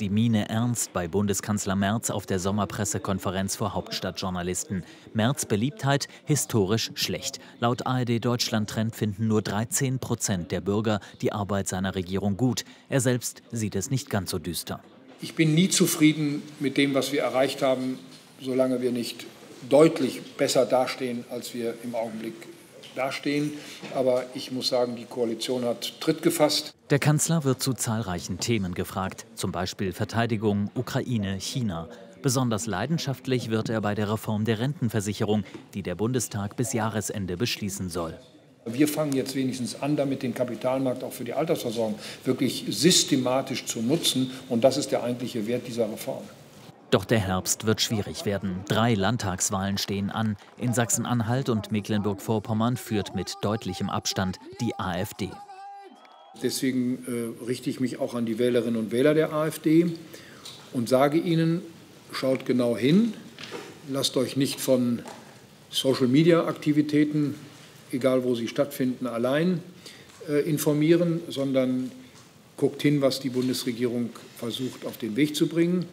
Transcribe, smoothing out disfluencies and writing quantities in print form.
die Miene ernst bei Bundeskanzler Merz auf der Sommerpressekonferenz vor Hauptstadtjournalisten. Merz' Beliebtheit historisch schlecht. Laut ARD-Deutschland-Trend finden nur 13% der Bürger die Arbeit seiner Regierung gut. Er selbst sieht es nicht ganz so düster. Ich bin nie zufrieden mit dem, was wir erreicht haben, solange wir nicht deutlich besser dastehen, als wir im Augenblick dastehen. Aber ich muss sagen, die Koalition hat Tritt gefasst. Der Kanzler wird zu zahlreichen Themen gefragt, zum Beispiel Verteidigung, Ukraine, China. Besonders leidenschaftlich wird er bei der Reform der Rentenversicherung, die der Bundestag bis Jahresende beschließen soll. Wir fangen jetzt wenigstens an, damit den Kapitalmarkt auch für die Altersversorgung wirklich systematisch zu nutzen. Und das ist der eigentliche Wert dieser Reform. Doch der Herbst wird schwierig werden. 3 Landtagswahlen stehen an. In Sachsen-Anhalt und Mecklenburg-Vorpommern führt mit deutlichem Abstand die AfD. Deswegen richte ich mich auch an die Wählerinnen und Wähler der AfD und sage ihnen, schaut genau hin, lasst euch nicht von Social-Media-Aktivitäten, egal wo sie stattfinden, allein informieren, sondern guckt hin, was die Bundesregierung versucht auf den Weg zu bringen.